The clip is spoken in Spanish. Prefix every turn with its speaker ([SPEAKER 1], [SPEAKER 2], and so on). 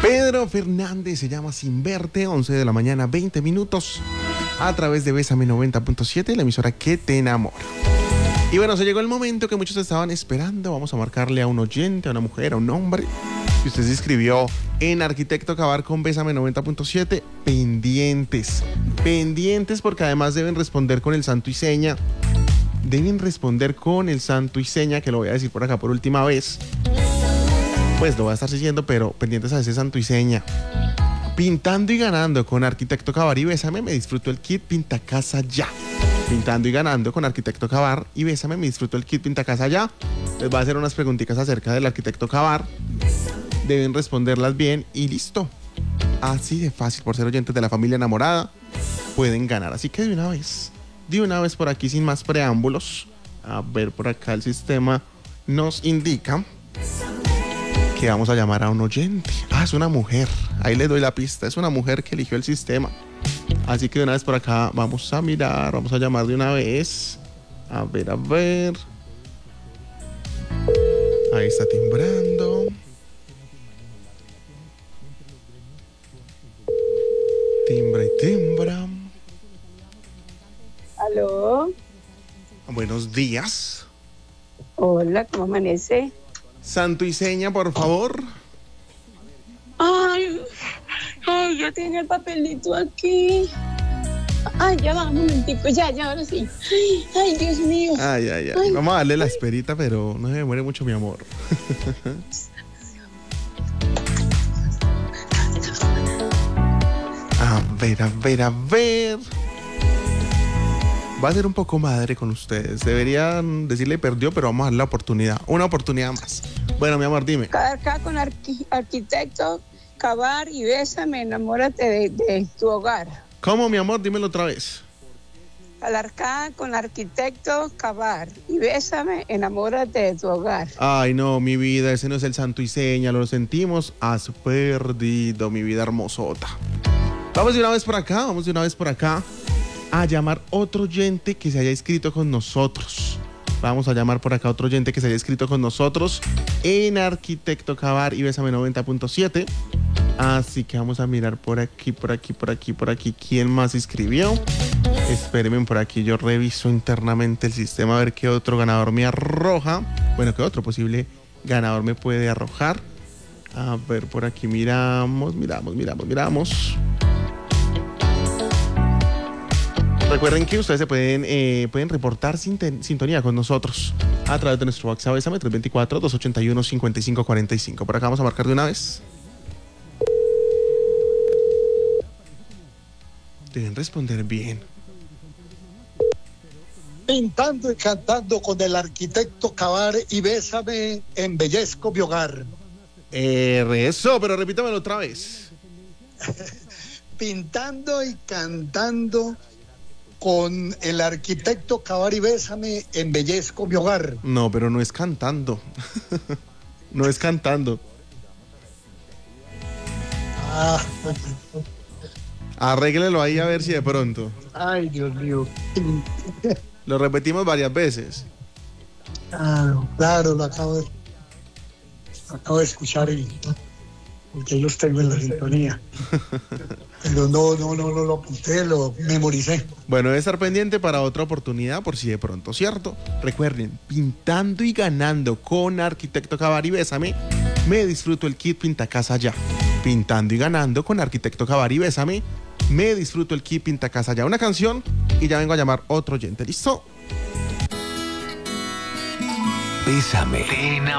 [SPEAKER 1] Pedro Fernández se llama Sin Verte, 11 de la mañana, 20 minutos, a través de Bésame 90.7, la emisora que te enamora. Y bueno, se llegó el momento que muchos estaban esperando. Vamos a marcarle a un oyente, a una mujer, a un hombre que usted se inscribió en Arquitecto Cabar con Bésame 90.7. Pendientes porque además deben responder con el santo y seña. Deben responder con el santo y seña, que lo voy a decir por acá por última vez. Pues lo voy a estar diciendo, pero pendientes a ese santo y seña. Pintando y ganando con Arquitecto Cabar y Bésame, me disfruto el kit Pinta Casa Ya. Pintando y ganando con Arquitecto Cabar y Bésame, me disfruto el kit Pinta Casa Ya. Les voy a hacer unas preguntitas acerca del Arquitecto Cabar. Deben responderlas bien y listo. Así de fácil, por ser oyentes de la familia enamorada, pueden ganar. Así que de una vez por aquí, sin más preámbulos, a ver, por acá el sistema nos indica que vamos a llamar a un oyente. Es una mujer. Ahí les doy la pista. Es una mujer que eligió el sistema. Así que de una vez por acá vamos a mirar, vamos a llamar de una vez. A ver. Ahí está timbrando. Timbra y timbra.
[SPEAKER 2] ¿Aló?
[SPEAKER 1] Buenos días.
[SPEAKER 2] Hola, ¿cómo amanece?
[SPEAKER 1] Santo y seña, por favor.
[SPEAKER 2] Ay, yo tengo el papelito aquí. Ay, ya va, un momentico, ya, ahora sí. Ay, Dios mío.
[SPEAKER 1] Ay. Vamos a darle la esperita, pero no se me muere mucho mi amor. A ver. Va a ser un poco madre con ustedes. Deberían decirle perdió, pero vamos a darle la oportunidad. Una oportunidad más. Bueno, mi amor, dime.
[SPEAKER 2] Acá con Arquitecto Cabar y Bésame, enamórate de tu hogar.
[SPEAKER 1] ¿Cómo, mi amor? Dímelo otra vez.
[SPEAKER 2] Alarcá con Arquitecto Cabar y Bésame, enamórate de tu hogar.
[SPEAKER 1] Ay, no, mi vida, ese no es el santo y seña, lo sentimos. Has perdido, mi vida hermosota. Vamos de una vez por acá a llamar otro oyente que se haya inscrito con nosotros. Vamos a llamar por acá otro oyente que se haya inscrito con nosotros en Arquitecto Cabar y Bésame 90.7. Así que vamos a mirar por aquí. ¿Quién más se inscribió? Espérenme por aquí, yo reviso internamente el sistema a ver qué otro ganador me arroja. Bueno, qué otro posible ganador me puede arrojar. A ver, por aquí miramos. Recuerden que ustedes se pueden reportar sintonía con nosotros a través de nuestro WhatsApp Bésame 324-281-5545. Por acá vamos a marcar de una vez. Deben responder bien.
[SPEAKER 3] Pintando y cantando con el Arquitecto Cabar y Bésame, embellezco mi hogar.
[SPEAKER 1] Eso, pero repítamelo otra vez.
[SPEAKER 3] Pintando y cantando con el Arquitecto Cabar y Bésame, embellezco mi hogar.
[SPEAKER 1] No, pero no es cantando. No es cantando. Arréglelo ahí a ver si de pronto.
[SPEAKER 3] Ay, Dios mío.
[SPEAKER 1] Lo repetimos varias veces.
[SPEAKER 3] Claro, lo acabo de escuchar porque yo los tengo en la sintonía. Pero no lo apunté, lo memoricé.
[SPEAKER 1] Bueno, debe estar pendiente para otra oportunidad por si de pronto, ¿cierto? Recuerden, pintando y ganando con Arquitecto Cabar y Bésame, me disfruto el kit Pinta Casa Ya. Pintando y ganando con Arquitecto Cabar y Bésame, me disfruto el kit Pinta Casa Ya. Una canción y ya vengo a llamar otro oyente. ¿Listo?
[SPEAKER 4] Bésame.